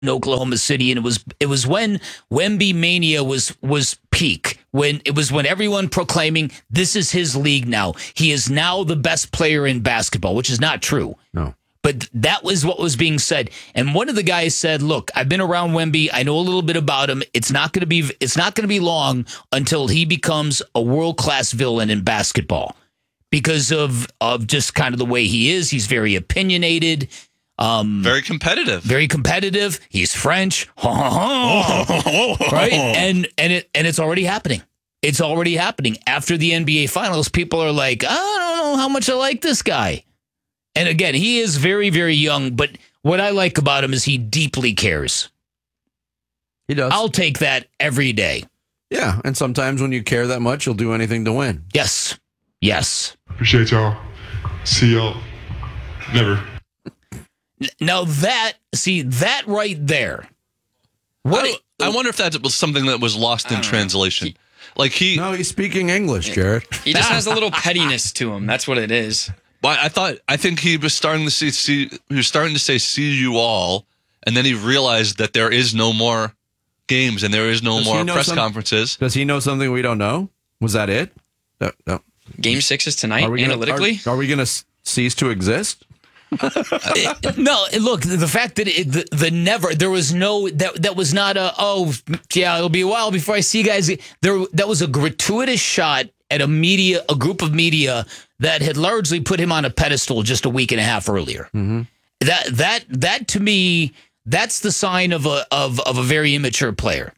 in Oklahoma City, and it was when Wemby mania was peak, when everyone proclaiming this is his league now. He is now the best player in basketball, which is not true. No. But that was what was being said. And one of the guys said, "Look, I've been around Wemby. I know a little bit about him. It's not going to be long until he becomes a world-class villain in basketball because of just kind of the way he is. He's very opinionated, very competitive. Very competitive. He's French." Right? And it's already happening. It's already happening. After the NBA Finals, people are like, "I don't know how much I like this guy." And again, he is very, very young, but what I like about him is he deeply cares. He does. I'll take that every day. Yeah, and sometimes when you care that much, you'll do anything to win. Yes. Appreciate y'all. See y'all. Never. Now that right there. I wonder if that was something that was lost in translation. No, he's speaking English, Jared. He just has a little pettiness to him. That's what it is. Well, I think he was starting to say "see you all," and then he realized that there is no more games and there is no more press conferences. Does he know something we don't know? Was that it? No. Game 6 is tonight. Analytically, are we going to cease to exist? No, look, the fact that there was no that was not it'll be a while before I see you guys. That was a gratuitous shot at a group of media that had largely put him on a pedestal just a week and a half earlier. Mm-hmm. That to me, that's the sign of a very immature player,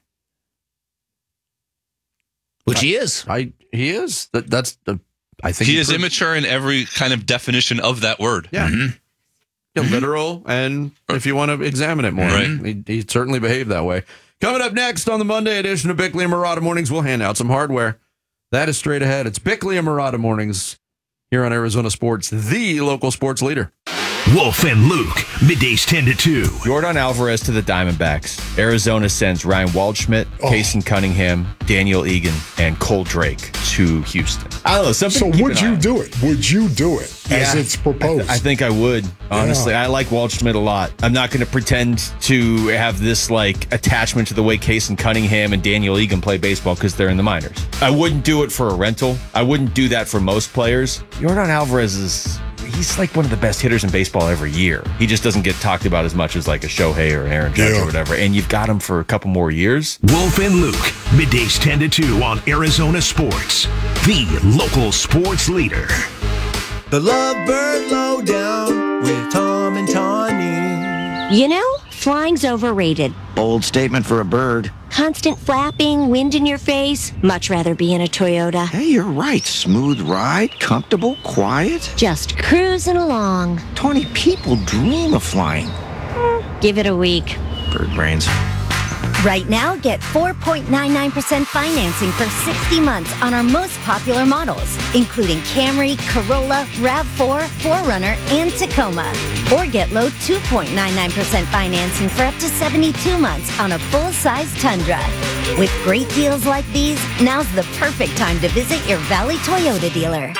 which he is. He is. I think he is immature in every kind of definition of that word. Yeah. Mm-hmm. Yeah, literal, and if you want to examine it more, right. He certainly behaved that way. Coming up next on the Monday edition of Bickley and Marotta Mornings, we'll hand out some hardware. That is straight ahead. It's Bickley and Marotta Mornings here on Arizona Sports, the local sports leader. Wolf and Luke, middays 10 to 2. Yordan Alvarez to the Diamondbacks. Arizona sends Ryan Waldschmidt, Kason Cunningham, Daniel Egan, and Cole Drake to Houston. I don't know. So would you do it? Would you do it as it's proposed? I think I would. Honestly, I like Waldschmidt a lot. I'm not going to pretend to have this attachment to the way Kason Cunningham and Daniel Egan play baseball because they're in the minors. I wouldn't do it for a rental. I wouldn't do that for most players. Yordan Alvarez he's like one of the best hitters in baseball every year. He just doesn't get talked about as much as like a Shohei or an Aaron Judge or whatever. And you've got him for a couple more years. Wolf and Luke, middays 10 to 2 on Arizona Sports, the local sports leader. The Lovebird Lowdown with Tom and Tawny. You know, flying's overrated. Bold statement for a bird. Constant flapping, wind in your face. Much rather be in a Toyota. Hey, you're right. Smooth ride, comfortable, quiet. Just cruising along. 20 people dream of flying. Give it a week. Bird brains. Right now, get 4.99% financing for 60 months on our most popular models, including Camry, Corolla, RAV4, 4Runner, and Tacoma. Or get low 2.99% financing for up to 72 months on a full-size Tundra. With great deals like these, now's the perfect time to visit your Valley Toyota dealer.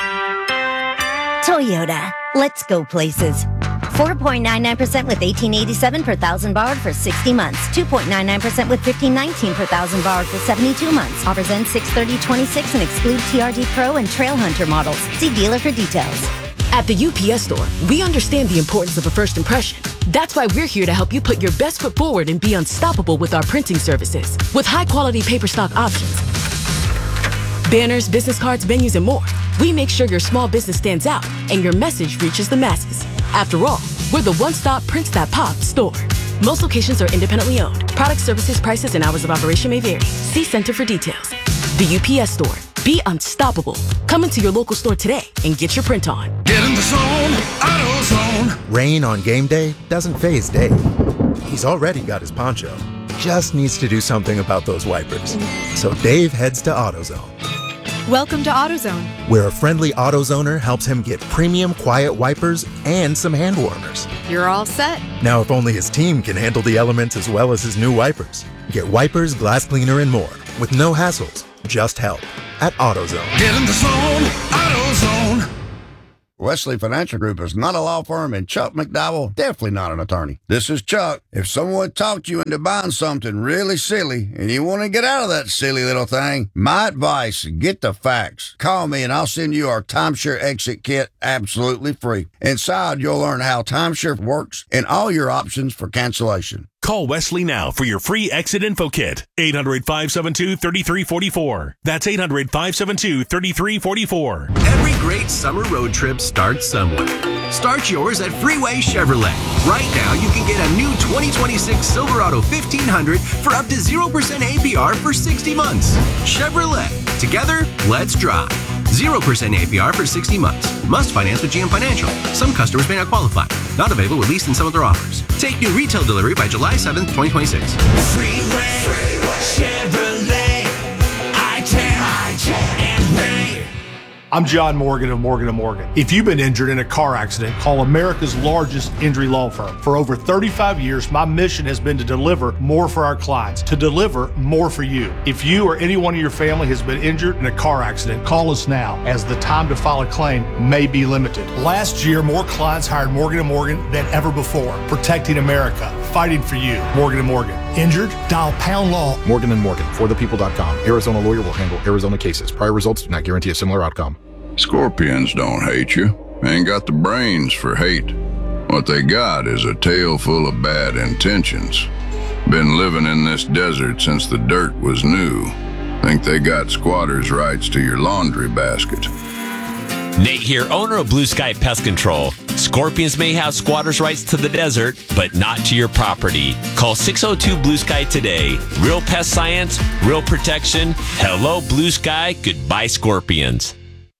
Toyota. Let's go places. 4.99% with $18.87 per thousand borrowed for 60 months. 2.99% with $15.19 per thousand borrowed for 72 months. Offers end 6/30/26 and exclude TRD Pro and Trail Hunter models. See dealer for details. At the UPS store, we understand the importance of a first impression. That's why we're here to help you put your best foot forward and be unstoppable with our printing services. With high-quality paper stock options, banners, business cards, venues, and more, we make sure your small business stands out and your message reaches the masses. After all, we're the one-stop prints that pop store. Most locations are independently owned. Product, services, prices, and hours of operation may vary. See Center for details. The UPS store. Be unstoppable. Come into your local store today and get your print on. Get in the zone, AutoZone. Rain on game day doesn't faze Dave. He's already got his poncho. Just needs to do something about those wipers. So Dave heads to AutoZone. Welcome to AutoZone, where a friendly AutoZoner helps him get premium quiet wipers and some hand warmers. You're all set. Now, if only his team can handle the elements as well as his new wipers. Get wipers, glass cleaner, and more with no hassles, just help at AutoZone. Get in the zone, AutoZone. Wesley Financial Group is not a law firm, and Chuck McDowell definitely not an attorney. This is Chuck. If someone talked you into buying something really silly and you want to get out of that silly little thing, my advice, get the facts. Call me and I'll send you our timeshare exit kit absolutely free. Inside, you'll learn how timeshare works and all your options for cancellation. Call Wesley now for your free exit info kit. 800-572-3344. That's 800-572-3344. Every great summer road trip starts somewhere. Start yours at Freeway Chevrolet. Right now, you can get a new 2026 Silverado 1500 for up to 0% APR for 60 months. Chevrolet. Together, let's drive. 0% APR for 60 months. Must finance with GM Financial. Some customers may not qualify. Not available with lease and some other offers. Take new retail delivery by July 7th, 2026. Freeway Chevrolet. I-10 and Ray. I'm John Morgan of Morgan & Morgan. If you've been injured in a car accident, call America's largest injury law firm. For over 35 years, my mission has been to deliver more for our clients, to deliver more for you. If you or anyone in your family has been injured in a car accident, call us now, as the time to file a claim may be limited. Last year, more clients hired Morgan & Morgan than ever before, protecting America, fighting for you. Morgan & Morgan. Injured? Dial pound law. Morgan & Morgan, forthepeople.com. Arizona lawyer will handle Arizona cases. Prior results do not guarantee a similar outcome. Scorpions don't hate you. Ain't got the brains for hate. What they got is a tail full of bad intentions. Been living in this desert since the dirt was new. Think they got squatters' rights to your laundry basket. Nate here, owner of Blue Sky Pest Control. Scorpions may have squatters' rights to the desert, but not to your property. Call 602 Blue Sky today. Real pest science, real protection. Hello, Blue Sky. Goodbye, Scorpions.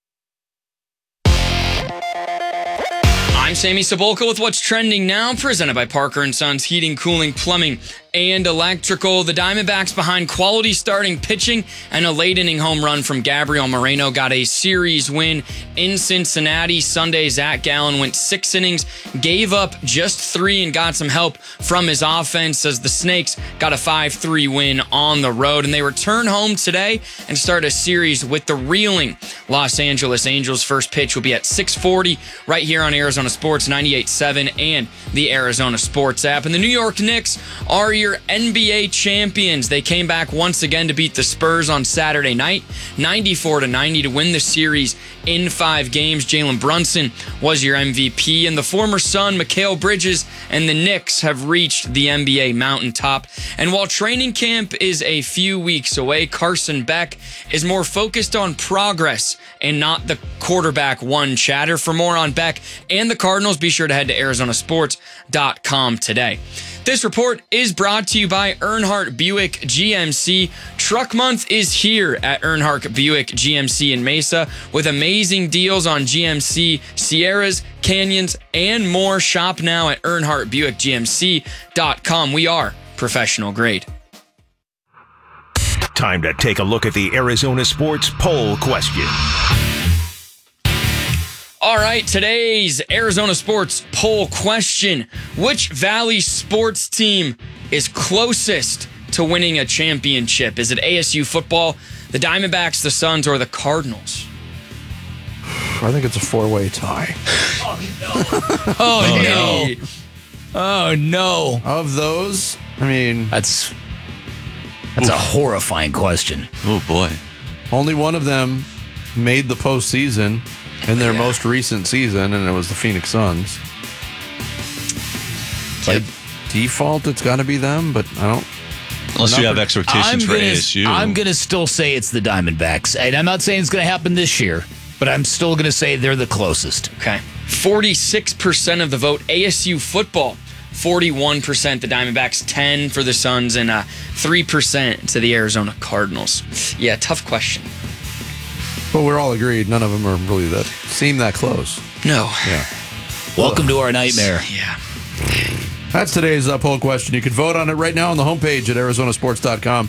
I'm Sammy Cebulka with what's trending now, presented by Parker & Sons Heating, Cooling, Plumbing, and Electrical. The Diamondbacks, behind quality starting pitching and a late-inning home run from Gabriel Moreno, got a series win in Cincinnati Sunday. Zach Gallen went 6 innings, gave up just 3, and got some help from his offense as the Snakes got a 5-3 win on the road. And they return home today and start a series with the reeling Los Angeles Angels. First pitch will be at 6:40 right here on Arizona Sports 98.7 and the Arizona Sports app. And the New York Knicks are your NBA champions. They came back once again to beat the Spurs on Saturday night, 94-90, to win the series in 5 games. Jalen Brunson was your MVP, and the former Sun, Mikal Bridges, and the Knicks have reached the NBA mountaintop. And while training camp is a few weeks away, Carson Beck is more focused on progress and not the quarterback one chatter. For more on Beck and the Cardinals, be sure to head to ArizonaSports.com today. This report is brought to you by Earnhardt Buick GMC. Truck Month is here at Earnhardt Buick GMC in Mesa with amazing deals on GMC Sierras, Canyons, and more. Shop now at EarnhardtBuickGMC.com. We are professional grade. Time to take a look at the Arizona Sports Poll Question. All right, today's Arizona Sports Poll Question. Which Valley sports team is closest to winning a championship? Is it ASU football, the Diamondbacks, the Suns, or the Cardinals? I think it's a 4-way tie. Oh, no. Oh, no. Of those, I mean... That's a horrifying question. Oh, boy. Only one of them made the postseason in their most recent season, and it was the Phoenix Suns. By default, it's got to be them, but I don't... Unless you have expectations for ASU. I'm going to still say it's the Diamondbacks. And I'm not saying it's going to happen this year, but I'm still going to say they're the closest. Okay. 46% of the vote, ASU football. 41% the Diamondbacks, 10% for the Suns, and 3% to the Arizona Cardinals. Yeah, tough question. But we're all agreed. None of them are really seem that close. No. Yeah. Welcome to our nightmare. Yeah. That's today's poll question. You can vote on it right now on the homepage at ArizonaSports.com.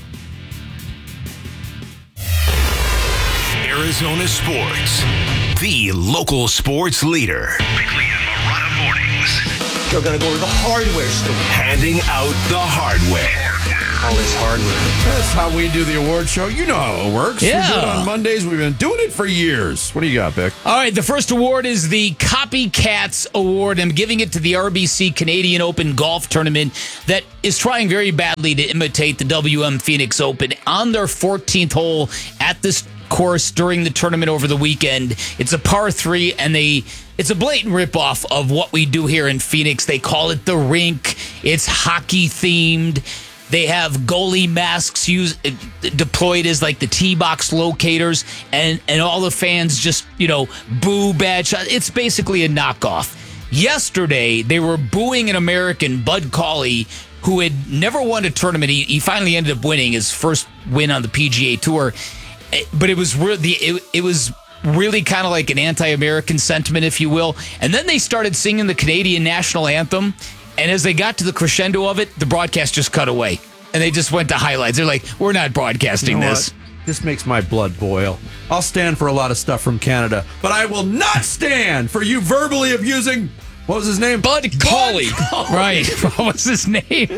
Arizona Sports, the local sports leader. Bickley and Marotta Mornings. You're going to go to the hardware store. Handing out the hardware. call this hardware. That's how we do the award show. You know how it works. Yeah. We do it on Mondays. We've been doing it for years. What do you got, Vic? All right, the first award is the Copycats Award. I'm giving it to the RBC Canadian Open Golf Tournament that is trying very badly to imitate the WM Phoenix Open on their 14th hole at this course during the tournament over the weekend. It's a par 3, and it's a blatant ripoff of what we do here in Phoenix. They call it the rink. It's hockey themed. They have goalie masks deployed as like the tee box locators, and all the fans just, boo bad shots. It's basically a knockoff. Yesterday, they were booing an American, Bud Cauley, who had never won a tournament. He finally ended up winning his first win on the PGA Tour. But it was really kind of like an anti-American sentiment, if you will. And then they started singing the Canadian national anthem. And as they got to the crescendo of it, the broadcast just cut away. And they just went to highlights. They're like, we're not broadcasting this. What? This makes my blood boil. I'll stand for a lot of stuff from Canada, but I will not stand for you verbally abusing, what was his name? Bud Cauley. Right. What was his name?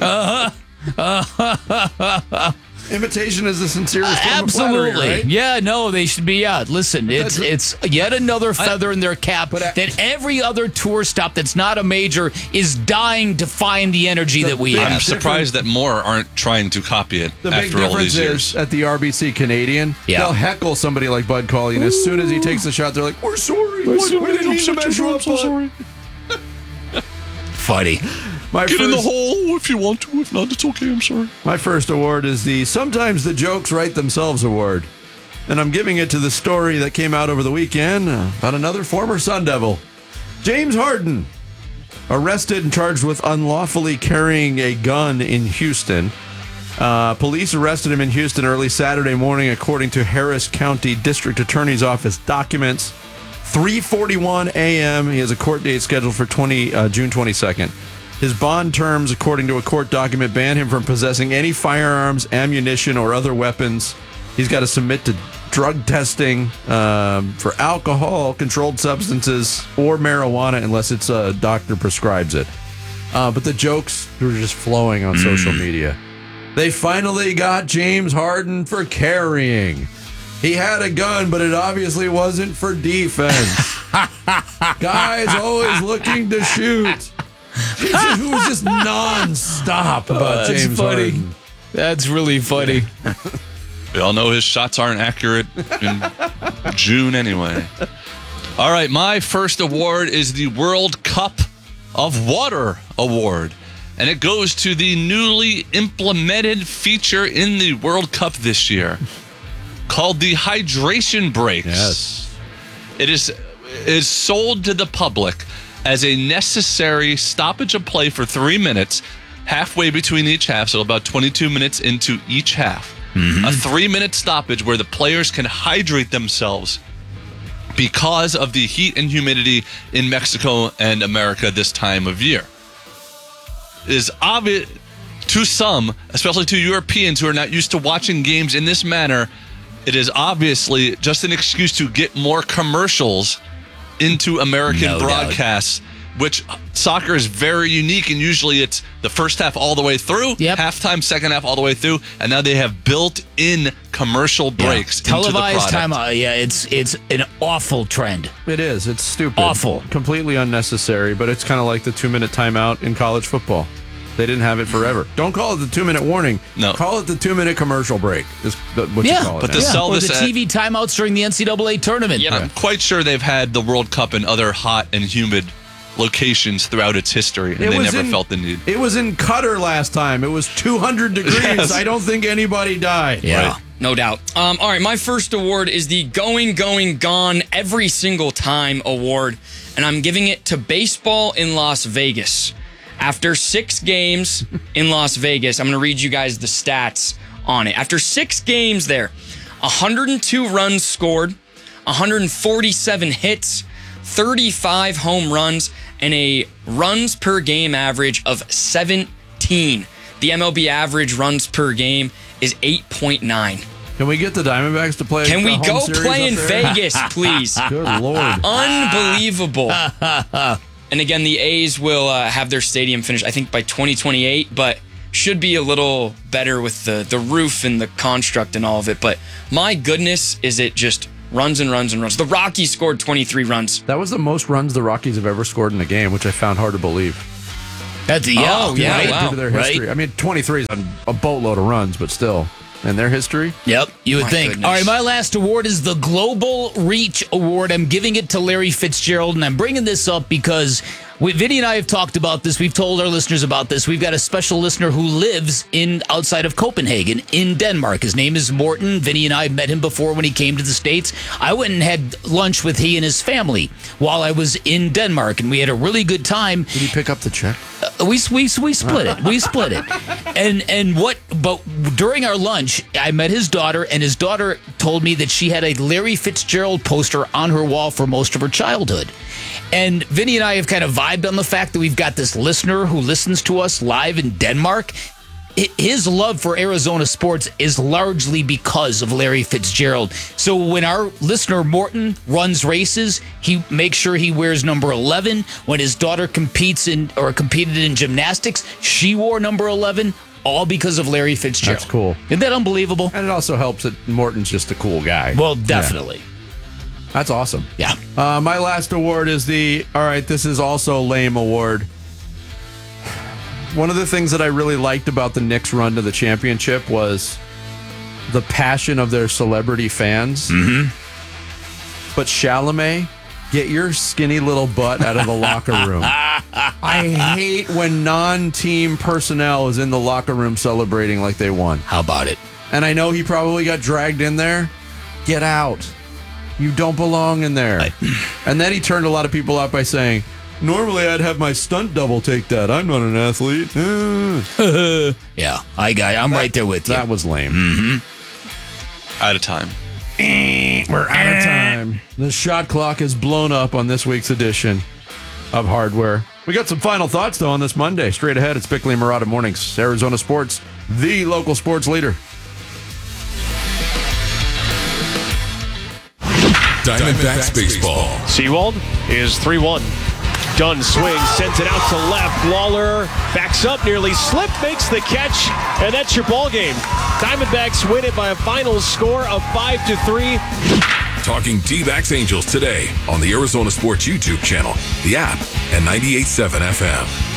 Imitation is the sincerest form of flattery, absolutely, right? Yeah, no, they should be out. Listen, it's yet another feather in their cap that every other tour stop that's not a major is dying to find the energy that we have. I'm surprised that more aren't trying to copy it The big after all difference these years. is at the RBC Canadian, they'll heckle somebody like Bud Cauley, and as soon as he takes the shot, they're like, "We're sorry. We didn't mean to mess you up, so sorry." Funny. Get in the hole if you want to. If not, it's okay. I'm sorry. My first award is the Sometimes the Jokes Write Themselves Award. And I'm giving it to the story that came out over the weekend about another former Sun Devil. James Harden, arrested and charged with unlawfully carrying a gun in Houston. Police arrested him in Houston early Saturday morning, according to Harris County District Attorney's Office documents. 3:41 a.m. He has a court date scheduled for June 22nd. His bond terms, according to a court document, ban him from possessing any firearms, ammunition, or other weapons. He's got to submit to drug testing for alcohol, controlled substances, or marijuana, unless it's a doctor prescribes it. But the jokes were just flowing on social media. They finally got James Harden for carrying. He had a gun, but it obviously wasn't for defense. Guys always looking to shoot. Who was just nonstop about James Harden. That's really funny. We all know his shots aren't accurate in June anyway. All right, my first award is the World Cup of Water Award. And it goes to the newly implemented feature in the World Cup this year called the hydration breaks. Yes. It is sold to the public as a necessary stoppage of play for 3 minutes, halfway between each half, so about 22 minutes into each half. Mm-hmm. A 3-minute stoppage where the players can hydrate themselves because of the heat and humidity in Mexico and America this time of year. It is obvious to some, especially to Europeans who are not used to watching games in this manner, it is obviously just an excuse to get more commercials into American broadcasts, which soccer is very unique, and usually it's the first half all the way through, halftime, second half all the way through, and now they have built-in commercial breaks into televised the product. timeout. It's an awful trend. It is. It's stupid. Awful. Completely unnecessary, but it's kind of like the 2-minute timeout in college football. They didn't have it forever. Don't call it the 2-minute warning. No. Call it the 2-minute commercial break. Is what you call it. But now. to sell or this the TV timeouts during the NCAA tournament. Yeah, I'm quite sure they've had the World Cup in other hot and humid locations throughout its history, and they never felt the need. It was in Qatar last time. It was 200 degrees. Yes. I don't think anybody died. Yeah, Right? No doubt. All right, my first award is the Going, Gone Every Single Time Award, and I'm giving it to baseball in Las Vegas. After 6 games in Las Vegas, I'm going to read you guys the stats on it. After 6 games there, 102 runs scored, 147 hits, 35 home runs, and a runs per game average of 17. The MLB average runs per game is 8.9. Can we get the Diamondbacks to play? Can we home go series play in up there? Vegas, please? Good Lord. Unbelievable. And again, the A's will have their stadium finished, I think, by 2028. But should be a little better with the roof and the construct and all of it. But my goodness, is it just runs and runs and runs. The Rockies scored 23 runs. That was the most runs the Rockies have ever scored in a game, which I found hard to believe. Wow. Due to their history. Right? I mean, 23 is a boatload of runs, but still. And their history? Yep, you would think. Goodness. All right, my last award is the Global Reach Award. I'm giving it to Larry Fitzgerald, and I'm bringing this up because Vinny and I have talked about this. We've told our listeners about this. We've got a special listener who lives outside of Copenhagen in Denmark. His name is Morton. Vinny and I met him before when he came to the States. I went and had lunch with he and his family while I was in Denmark, and we had a really good time. Did he pick up the check? We split it. We split it. But during our lunch, I met his daughter, and his daughter told me that she had a Larry Fitzgerald poster on her wall for most of her childhood. And Vinny and I have kind of vibed on the fact that we've got this listener who listens to us live in Denmark. His love for Arizona sports is largely because of Larry Fitzgerald. So when our listener Morton runs races, he makes sure he wears number 11. When his daughter competed in gymnastics, she wore number 11. All because of Larry Fitzgerald. That's cool. Isn't that unbelievable? And it also helps that Morton's just a cool guy. Well, definitely. Yeah. That's awesome. Yeah. My last award is this is also lame award. One of the things that I really liked about the Knicks' run to the championship was the passion of their celebrity fans. Mm-hmm. But Chalamet, get your skinny little butt out of the locker room. I hate when non-team personnel is in the locker room celebrating like they won. How about it? And I know he probably got dragged in there. Get out. You don't belong in there. And then he turned a lot of people out by saying, normally I'd have my stunt double take that. I'm not an athlete. Yeah, I'm right there with you. That was lame. Mm-hmm. Out of time. We're out of time. The shot clock is blown up on this week's edition of Hardware. We got some final thoughts, though, on this Monday. Straight ahead, it's Bickley and Murata Mornings. Arizona Sports, the local sports leader. Diamondbacks baseball. Seawald is 3-1. Dunn swings, sends it out to left. Lawler backs up, nearly slipped, makes the catch, and that's your ball game. Diamondbacks win it by a final score of 5-3. Talking D-backs Angels today on the Arizona Sports YouTube channel, the app, and 98.7 FM.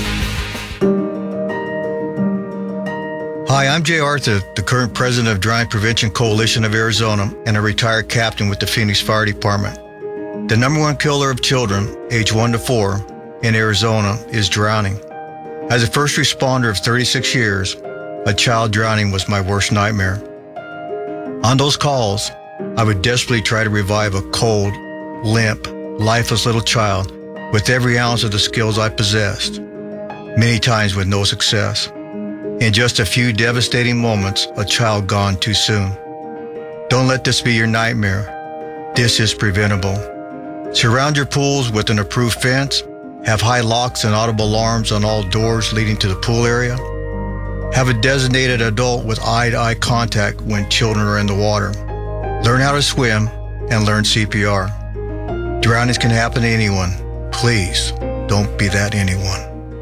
Hi, I'm Jay Arthur, the current president of Drowning Prevention Coalition of Arizona and a retired captain with the Phoenix Fire Department. The #1 killer of children, age 1 to 4, in Arizona is drowning. As a first responder of 36 years, a child drowning was my worst nightmare. On those calls, I would desperately try to revive a cold, limp, lifeless little child with every ounce of the skills I possessed, many times with no success. In just a few devastating moments, a child gone too soon. Don't let this be your nightmare. This is preventable. Surround your pools with an approved fence. Have high locks and audible alarms on all doors leading to the pool area. Have a designated adult with eye-to-eye contact when children are in the water. Learn how to swim and learn CPR. Drownings can happen to anyone. Please, don't be that anyone.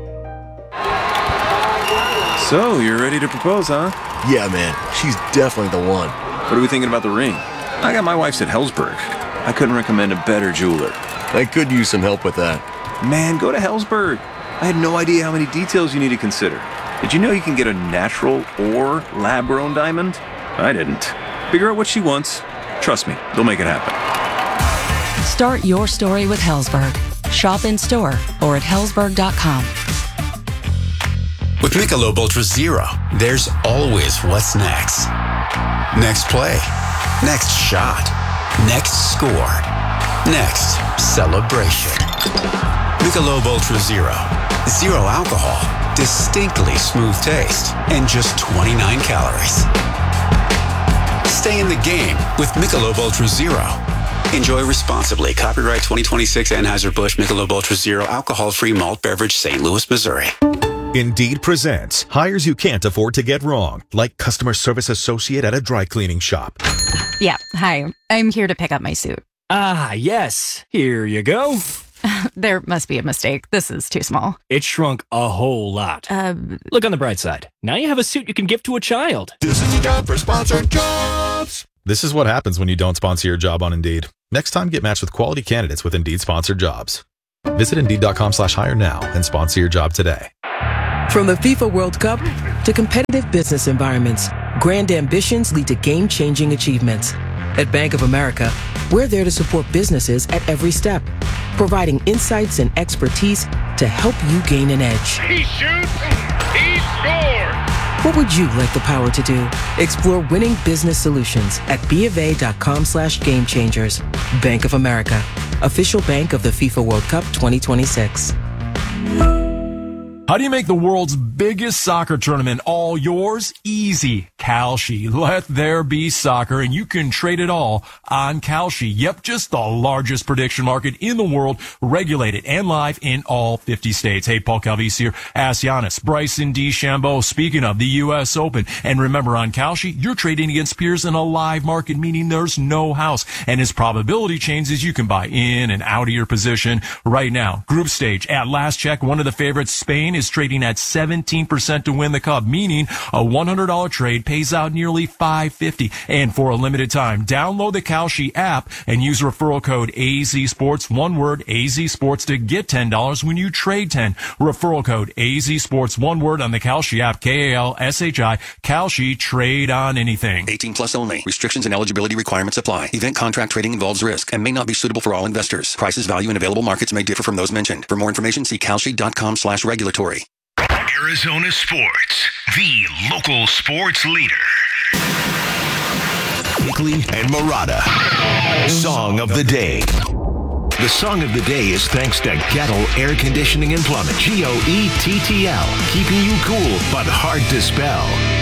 So, you're ready to propose, huh? Yeah, man. She's definitely the one. What are we thinking about the ring? I got my wife's at Helzberg. I couldn't recommend a better jeweler. I could use some help with that. Man, go to Helzberg. I had no idea how many details you need to consider. Did you know you can get a natural or lab-grown diamond? I didn't. Figure out what she wants. Trust me, they'll make it happen. Start your story with Helzberg. Shop in store or at Helzberg.com. With Michelob Ultra Zero, there's always what's next. Next play. Next shot. Next score. Next celebration. Michelob Ultra Zero. Zero alcohol. Distinctly smooth taste. And just 29 calories. Stay in the game with Michelob Ultra Zero. Enjoy responsibly. Copyright 2026 Anheuser-Busch Michelob Ultra Zero alcohol-free malt beverage, St. Louis, Missouri. Indeed presents hires you can't afford to get wrong, like customer service associate at a dry cleaning shop. Yeah, hi. I'm here to pick up my suit. Ah, yes. Here you go. There must be a mistake. This is too small. It shrunk a whole lot. Look on the bright side. Now you have a suit you can give to a child. This is the time for sponsored jobs. This is what happens when you don't sponsor your job on Indeed. Next time, get matched with quality candidates with Indeed sponsored jobs. Visit Indeed.com/hire now and sponsor your job today. From the FIFA World Cup to competitive business environments, grand ambitions lead to game-changing achievements. At Bank of America, we're there to support businesses at every step, providing insights and expertise to help you gain an edge. He shoots, he scores! What would you like the power to do? Explore winning business solutions at BofA.com/gamechangers. Bank of America, official bank of the FIFA World Cup 2026. How do you make the world's biggest soccer tournament all yours? Easy. Kalshi. Let there be soccer, and you can trade it all on Kalshi. Yep, just the largest prediction market in the world, regulated and live in all 50 states. Hey, Paul Calvisi here. Ask Giannis, Bryson DeChambeau. Speaking of the U.S. Open. And remember, on Kalshi, you're trading against peers in a live market, meaning there's no house. And as probability changes, you can buy in and out of your position right now. Group stage, at last check, one of the favorites, Spain, is trading at 17% to win the cup, meaning a $100 trade pays out nearly $550. And for a limited time, download the Kalshi app and use referral code AZSports, one word, AZSports, to get $10 when you trade 10. Referral code AZSports, one word, on the Kalshi app, KALSHI, Kalshi, trade on anything. 18 plus only. Restrictions and eligibility requirements apply. Event contract trading involves risk and may not be suitable for all investors. Prices, value, and available markets may differ from those mentioned. For more information, see kalshi.com/regulatory. Arizona Sports, the local sports leader. Hickley and Murata. Song of the Day. The song of the day is thanks to Gettle Air Conditioning and Plumbing. GOETTL, keeping you cool but hard to spell.